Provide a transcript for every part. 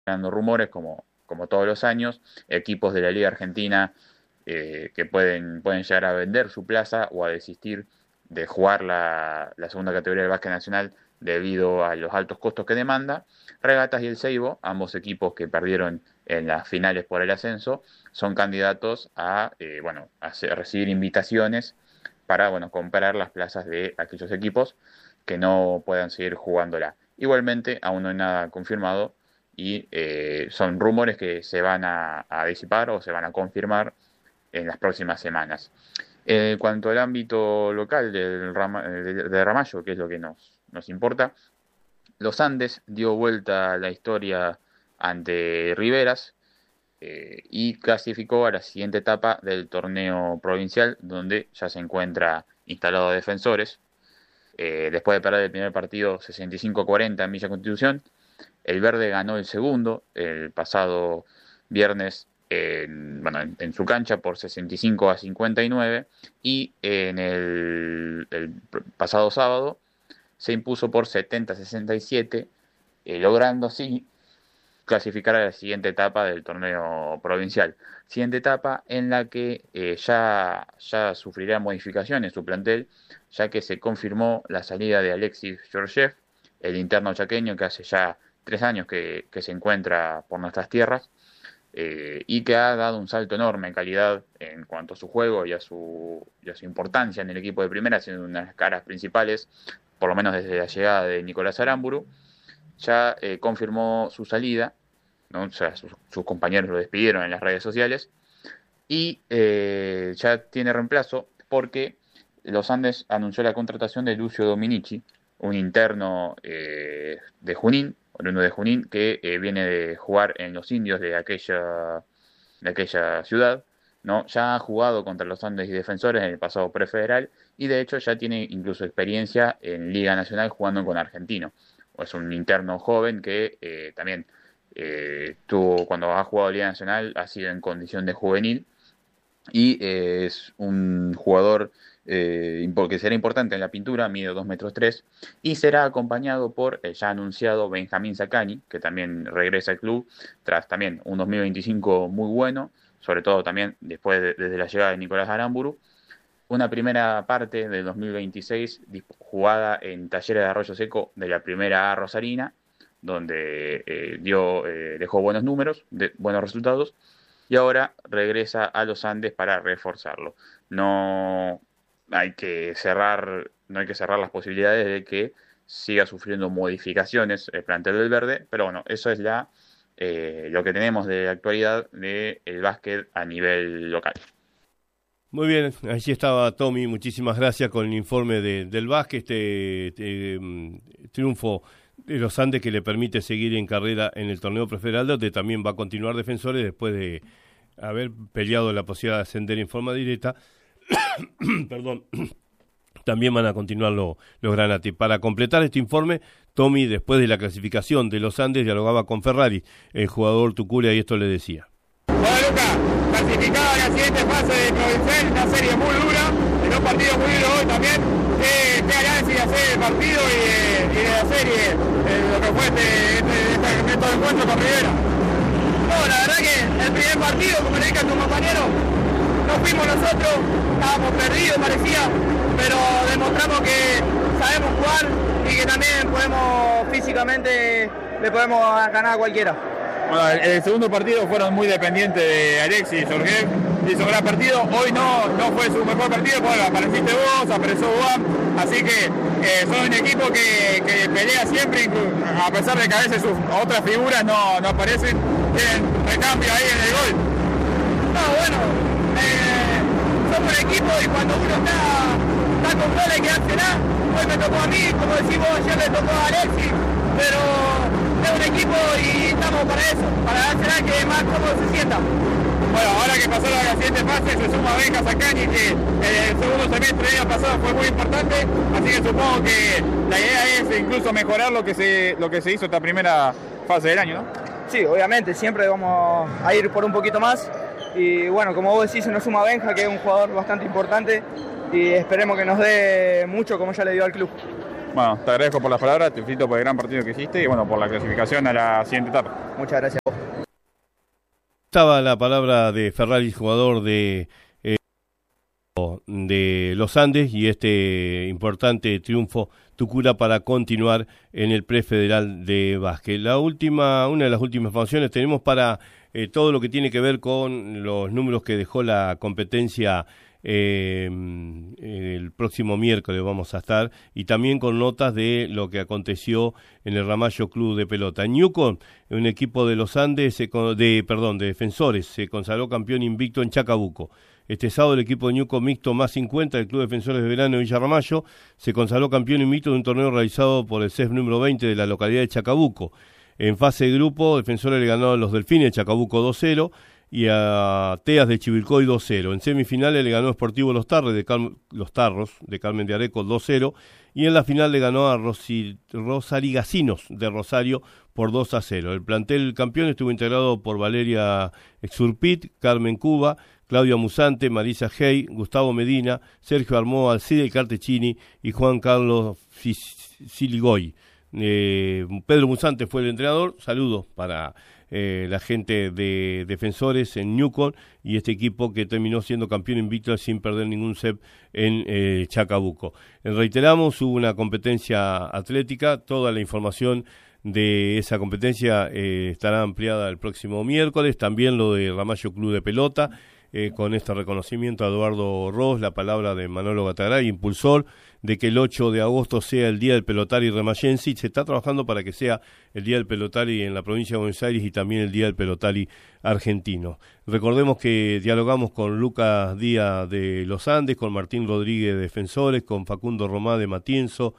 generando rumores como todos los años, equipos de la Liga Argentina que pueden llegar a vender su plaza o a desistir de jugar la segunda categoría del básquet nacional debido a los altos costos que demanda. Regatas y el Seibo, ambos equipos que perdieron en las finales por el ascenso, son candidatos a recibir invitaciones para comprar las plazas de aquellos equipos que no puedan seguir jugándola. Igualmente, aún no hay nada confirmado y son rumores que se van a disipar o se van a confirmar en las próximas semanas. En cuanto al ámbito local de Ramallo, que es lo que nos importa, Los Andes dio vuelta a la historia ante Riveras y clasificó a la siguiente etapa del torneo provincial, donde ya se encuentra instalado Defensores. Después de perder el primer partido 65-40 en Villa Constitución, el Verde ganó el segundo el pasado viernes en su cancha por 65-59 y en el pasado sábado se impuso por 70-67, logrando así clasificar a la siguiente etapa del torneo provincial. Siguiente etapa en la que ya sufrirá modificaciones su plantel, ya que se confirmó la salida de Alexis Georgiev, el interno chaqueño que hace ya 3 años que se encuentra por nuestras tierras, y que ha dado un salto enorme en calidad en cuanto a su juego y a su importancia en el equipo de primera, siendo una de las caras principales, por lo menos desde la llegada de Nicolás Aramburu. Ya confirmó su salida, ¿no? O sea, sus compañeros lo despidieron en las redes sociales, y ya tiene reemplazo porque Los Andes anunció la contratación de Lucio Dominici, un interno de Junín, oriundo de Junín, que viene de jugar en los Indios de aquella ciudad, ¿no? Ya ha jugado contra Los Andes y Defensores en el pasado prefederal y de hecho ya tiene incluso experiencia en Liga Nacional jugando con Argentino. Es un interno joven que también cuando ha jugado Liga Nacional ha sido en condición de juvenil y es un jugador que será importante en la pintura, mide 2,3 m y será acompañado por el ya anunciado Benjamín Sacani, que también regresa al club tras también un 2025 muy bueno, sobre todo también desde la llegada de Nicolás Aramburu. Una primera parte del 2026 jugada en Talleres de Arroyo Seco de la primera A rosarina, donde dejó buenos números, buenos resultados, y ahora regresa a Los Andes para reforzarlo. No hay que cerrar las posibilidades de que siga sufriendo modificaciones el plantel del Verde, pero bueno, eso es lo que tenemos de actualidad del básquet a nivel local. Muy bien, allí estaba Tommy, muchísimas gracias con el informe del básquet, triunfo de Los Andes que le permite seguir en carrera en el torneo prefederal, donde también va a continuar Defensores después de haber peleado la posibilidad de ascender en forma directa. Perdón. También van a continuar los Granati. Para completar este informe, Tommy, después de la clasificación de Los Andes, dialogaba con Ferrari, el jugador Tucuria, y esto le decía. Bueno, Luca, clasificado a la siguiente fase de Provincial, una serie muy dura, en un partido muy duro hoy también. ¿Qué análisis de hacer el partido y de la serie, lo que fue este encuentro con Rivera? No, la verdad que el primer partido, como le dije a tu compañero, no fuimos nosotros, estábamos perdidos parecía, pero demostramos que sabemos jugar y que también físicamente le podemos ganar a cualquiera. Bueno, el segundo partido fueron muy dependientes de Alexis Georgiev, hizo un gran partido, hoy no fue su mejor partido, bueno, apareciste vos, apareció Juan, así que son un equipo que pelea siempre, a pesar de que a veces sus otras figuras no aparecen, tienen recambio ahí en el gol. No, bueno, somos un equipo y cuando uno está con gol hay que accionar. Hoy me tocó a mí, como decimos, ayer le tocó a Alexis, pero es un equipo y estamos para eso, para accionar que más cómodo se sienta. Bueno, ahora que pasaron a la siguiente fase, se suma Benja Sacani, que el segundo semestre del año pasado fue muy importante, así que supongo que la idea es incluso mejorar lo que se hizo esta primera fase del año, ¿no? Sí, obviamente, siempre vamos a ir por un poquito más. Y bueno, como vos decís, se nos suma Benja, que es un jugador bastante importante, y esperemos que nos dé mucho como ya le dio al club. Bueno, te agradezco por las palabras, te felicito por el gran partido que hiciste y bueno, por la clasificación a la siguiente etapa. Muchas gracias. Estaba la palabra de Ferrari, jugador de los Andes, y este importante triunfo Tucura para continuar en el prefederal de básquet. Una de las últimas informaciones tenemos para todo lo que tiene que ver con los números que dejó la competencia. El próximo miércoles vamos a estar, y también con notas de lo que aconteció en el Ramallo Club de Pelota. Newcom, un equipo de los Andes, de Defensores, se consagró campeón invicto en Chacabuco. Este sábado el equipo de Newcom mixto más 50 del Club Defensores de Verano de Villa Ramallo se consagró campeón invicto de un torneo realizado por el CEF número 20 de la localidad de Chacabuco. En fase de grupo, Defensores le ganó a los Delfines de Chacabuco 2-0 y a Teas de Chivilcoy 2-0. En semifinales le ganó Sportivo Los Tarros de Carmen de Areco 2-0, y en la final le ganó a Rosarigacinos de Rosario por 2-0. El plantel campeón estuvo integrado por Valeria Exurpit, Carmen Cuba, Claudia Musante, Marisa Hey, Gustavo Medina, Sergio Armó, Alcide Cartecini y Juan Carlos Siligoy. Pedro Musante fue el entrenador. Saludos para la gente de Defensores en Newcom y este equipo que terminó siendo campeón invicto sin perder ningún set en Chacabuco. Reiteramos, hubo una competencia atlética. Toda la información de esa competencia estará ampliada el próximo miércoles. También lo de Ramallo Club de Pelota, con este reconocimiento a Eduardo Ross, la palabra de Manolo Gatagaray, impulsor de que el 8 de agosto sea el Día del Pelotari remayense, y se está trabajando para que sea el Día del Pelotari en la provincia de Buenos Aires y también el Día del Pelotari argentino. Recordemos que dialogamos con Lucas Díaz de Los Andes, con Martín Rodríguez de Defensores, con Facundo Romá de Matienzo,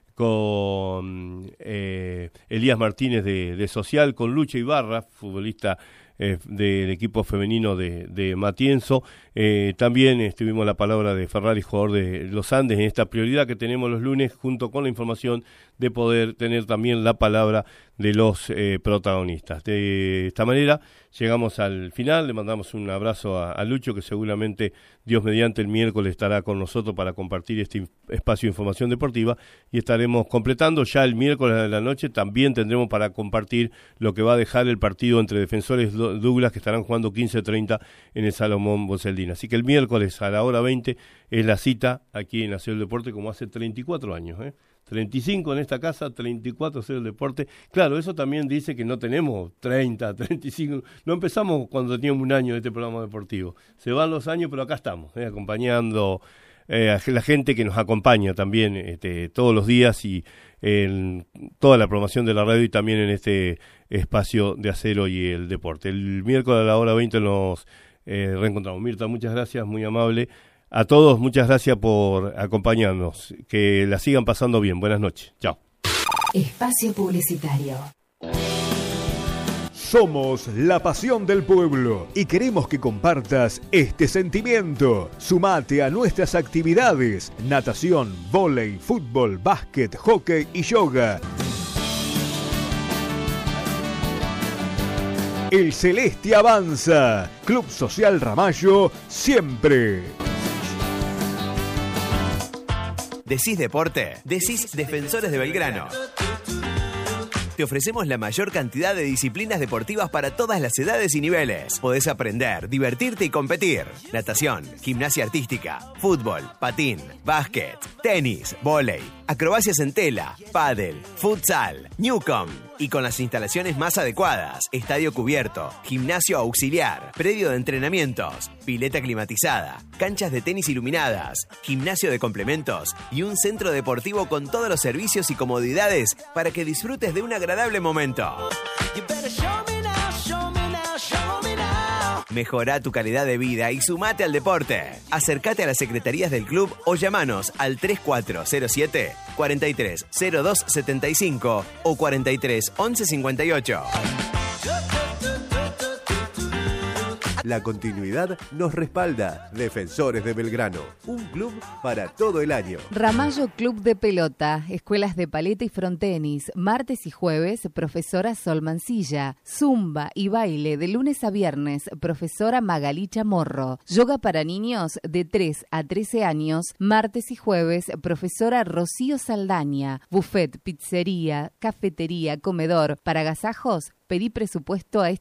con Elías Martínez de Social, con Lucho Ibarra, futbolista del equipo femenino de Matienzo. También tuvimos la palabra de Ferrari, jugador de Los Andes, en esta prioridad que tenemos los lunes, junto con la información de poder tener también la palabra de los protagonistas. De esta manera llegamos al final. Le mandamos un abrazo a Lucho, que seguramente, Dios mediante, el miércoles estará con nosotros para compartir este espacio de información deportiva, y estaremos completando ya el miércoles de la noche. También tendremos para compartir lo que va a dejar el partido entre Defensores Douglas, que estarán jugando 15:30 en el Salomón Boceldín. Así que el miércoles a la hora 20 es la cita aquí en la Ciudad del Deporte, como hace 34 años, 35 en esta casa, 34 Ciudad del Deporte. Claro, eso también dice que no tenemos 30, 35, no empezamos cuando teníamos un año de este programa deportivo. Se van los años, pero acá estamos, acompañando a la gente que nos acompaña también todos los días, y en toda la programación de la radio, y también en este espacio de Acero y el Deporte. El miércoles a la hora 20 nos reencontramos. Mirta, muchas gracias, muy amable. A todos, muchas gracias por acompañarnos. Que la sigan pasando bien. Buenas noches. Chao. Espacio publicitario. Somos la pasión del pueblo y queremos que compartas este sentimiento. Sumate a nuestras actividades: natación, vóley, fútbol, básquet, hockey y yoga. El Celeste avanza. Club Social Ramallo, siempre. ¿Decís deporte? Decís Defensores de Belgrano. Te ofrecemos la mayor cantidad de disciplinas deportivas para todas las edades y niveles. Podés aprender, divertirte y competir. Natación, gimnasia artística, fútbol, patín, básquet, tenis, vóley, acrobacias en tela, pádel, futsal, Newcom. Y con las instalaciones más adecuadas: estadio cubierto, gimnasio auxiliar, predio de entrenamientos, pileta climatizada, canchas de tenis iluminadas, gimnasio de complementos y un centro deportivo con todos los servicios y comodidades para que disfrutes de un agradable momento. Mejorá tu calidad de vida y sumate al deporte. Acércate a las secretarías del club o llamanos al 3407 43 02 75 o 43 11 58. La continuidad nos respalda. Defensores de Belgrano, un club para todo el año. Ramallo Club de Pelota, escuelas de paleta y frontenis, martes y jueves, profesora Sol Mancilla, zumba y baile de lunes a viernes, profesora Magalí Chamorro, yoga para niños de 3 a 13 años, martes y jueves, profesora Rocío Saldaña, buffet, pizzería, cafetería, comedor, para agasajos, pedí presupuesto a